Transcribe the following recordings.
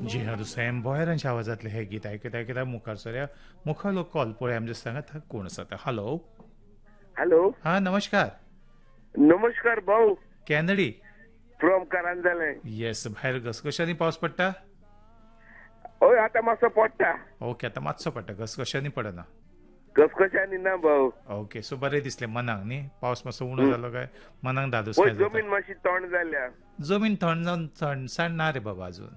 जिना दुसऱ्या बॉयरांच्या आवाजातले हे गीत ऐकत ऐकत मुखार सर मुखार लोक कॉल पळय आमचे सांगात कोण आसा ते. हॅलो. हॅलो. हा नमस्कार. नमस्कार भाऊ. Kennedy from Karanjale. येस. भायर घसघशांनी पावस पडटा? हय आता मातसो पडटा. ओके. आता मातसो पडटा, घसघशांनी पडना. घसघशांनी ना भाऊ. ओके. सो बरें दिसलें मनाक न्ही. पावस मातसो उणो जालो काय मनाक धादोस हय काय जाता. जमीन मातशी थंड जाल्या. जमीन थंड जावन थंडसाण ना रे बाबा अजून.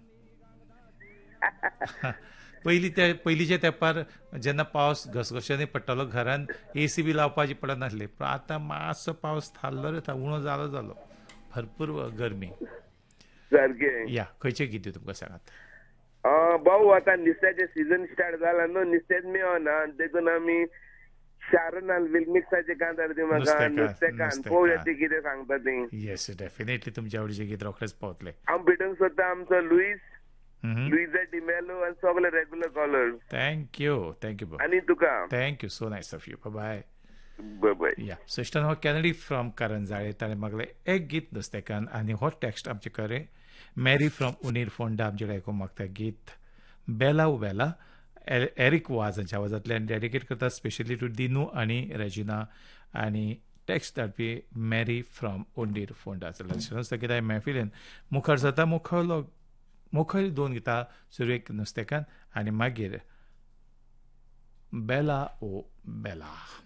पयलींच्या तेंपार जेन्ना पावस घसघशांनी पडटालो घरान एसी बी लावपाची पडनासली. पूण आतां मातसो पावस थारलो रे उणो जालो भरपूर गरमी. सारकें. या खंयचें गीत दिवं तुमकां सांगात. भाऊ आता नुस्त्याचे सीझन स्टार्ट जाला न्हू, नुस्तेंच मेळना देखून आमी शारनाल विलमिक्साचे कांतार ती म्हाका नुस्तेकान पळोवया ती कितें सांगता ती. येस डेफिनेटली तुमच्या आवडीचें गीत रोखडेंच पावतलें. हांव भेटूंक सोदता आमचो लुईजा डिमेलो आनी सगळे रेग्युलर कॉलर्स. थँक्यू आनी तुका thank you so nice of you. Bye bye. या सिस्टर हो कॅनडी फ्रॉम करंजाळे ताणें मागलें एक गीत नुस्तेकान आनी हो टेक्स्ट आमचे कडेन मॅरी फ्रॉम उनीर फोंडा आमचे कडेन आयकूंक मागता गीत बेला उबेला एरिक वाजांच्या आवाजांतल्यान डेडिकेट करता स्पेशली टू दिनू आनी रेजिना आनी टेक्स्ट धाडपी मॅरी फ्रॉम उंडीर फोंडा. कित्याक महफिलेन मुखार जाता मुखेल दोन गितां सुरवेक नुस्तेकान आनी मागीर बेला ओ बेला.